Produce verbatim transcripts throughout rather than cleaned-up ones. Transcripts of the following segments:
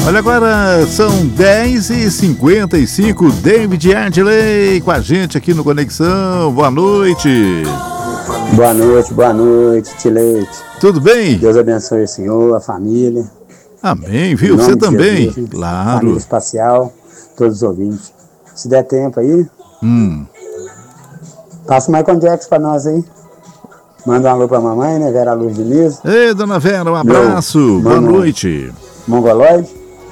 Olha, agora são dez e cinquenta e cinco, David Adley com a gente aqui no Conexão. Boa noite. Boa noite, boa noite, Tilete. Tudo bem? Deus abençoe o senhor, a família. Amém, viu? Você também, Jesus, claro. Família espacial, todos os ouvintes. Se der tempo aí, hum. passa o Michael Jackson pra nós aí. Manda um alô pra mamãe, né, Vera Luz Diniz. Ei, dona Vera, um abraço. Meu, boa mano, noite. Mongoloide.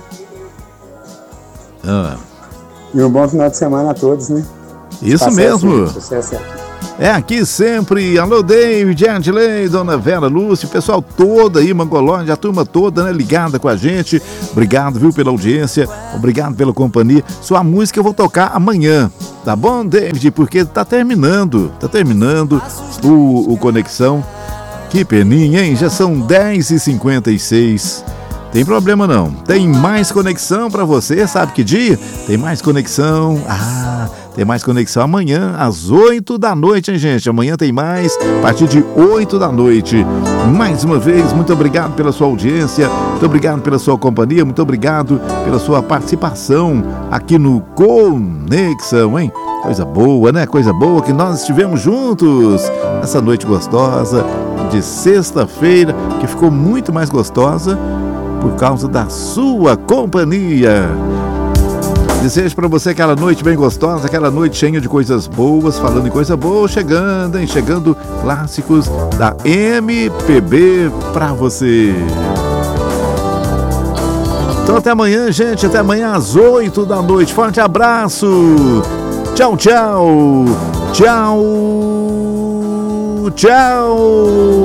Ah. E um bom final de semana a todos, né? Isso mesmo. Sucesso aqui. É aqui sempre. Alô, David, Adley, dona Vera Lúcia, o pessoal todo aí, Mongolóide, a turma toda, né, ligada com a gente. Obrigado, viu, pela audiência. Obrigado pela companhia. Sua música eu vou tocar amanhã, tá bom, David? Porque tá terminando, tá terminando o, o Conexão. Que peninha, hein? Já são dez e cinquenta e seis. Tem problema não, tem mais conexão pra você, sabe que dia? Tem mais conexão, ah, tem mais conexão amanhã às oito da noite, hein, gente? Amanhã tem mais, a partir de oito da noite. Mais uma vez, muito obrigado pela sua audiência, muito obrigado pela sua companhia, muito obrigado pela sua participação aqui no Conexão, hein? Coisa boa, né? Coisa boa que nós estivemos juntos nessa noite gostosa de sexta-feira, que ficou muito mais gostosa por causa da sua companhia. Desejo para você aquela noite bem gostosa, aquela noite cheia de coisas boas. Falando em coisa boa, chegando, hein? Chegando clássicos da M P B para você. Então até amanhã, gente, até amanhã às oito da noite. Forte abraço. Tchau, tchau. Tchau. Tchau.